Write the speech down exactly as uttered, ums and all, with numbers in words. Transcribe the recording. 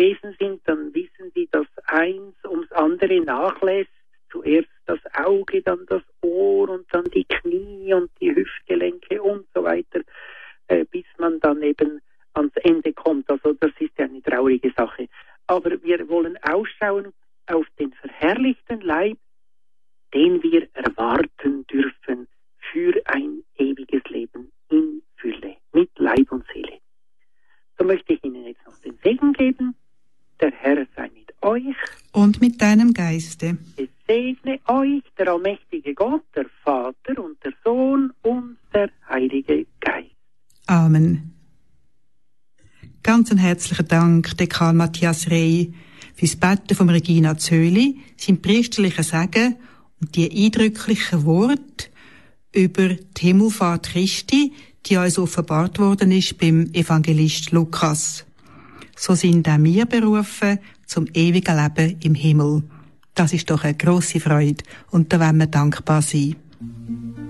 gewesen sind, dann wissen Sie, dass eins ums andere nachlässt. Zuerst das Auge, dann das Ohr und dann die Knie und die Hüftgelenke und so weiter, äh, bis man dann eben ans Ende kommt. Also das ist ja eine traurige Sache. Aber wir wollen ausschauen auf den verherrlichten Leib, den wir erwarten dürfen für ein ewiges Leben in Fülle, mit Leib und Seele. So möchte ich Ihnen jetzt noch den Segen geben. Der Herr sei mit euch. Und mit deinem Geiste. Es segne euch der allmächtige Gott, der Vater und der Sohn und der Heilige Geist. Amen. Ganz einen herzlichen Dank, der Karl Matthias Rey, fürs Beten von Regina Zöli, sein priesterlicher Segen und die eindrücklichen Worte über die Himmelfahrt Christi, die uns offenbart worden ist beim Evangelist Lukas. So sind auch wir berufen zum ewigen Leben im Himmel. Das ist doch eine grosse Freude und da wollen wir dankbar sein.